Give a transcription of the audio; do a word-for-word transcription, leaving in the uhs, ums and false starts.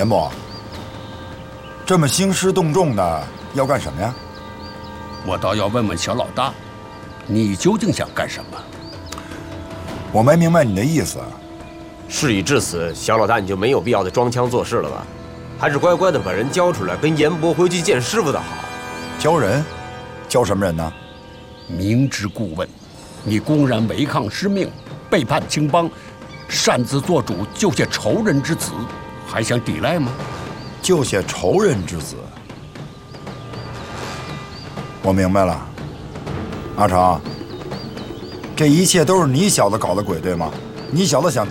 严伯，这么兴师动众的要干什么呀？ 我倒要问问小老大，你究竟想干什么？ 我没明白你的意思。 事已至此，小老大你就没有必要再装腔作势了吧？还是乖乖的把人交出来，跟严伯回去见师傅的好。 教人？教什么人呢？ 明知故问，你公然违抗师命，背叛青帮，擅自做主救下仇人之子，还想抵赖吗？ 救下仇人之子，我明白了。阿成，这一切都是你小子搞的鬼，对吗？你小子想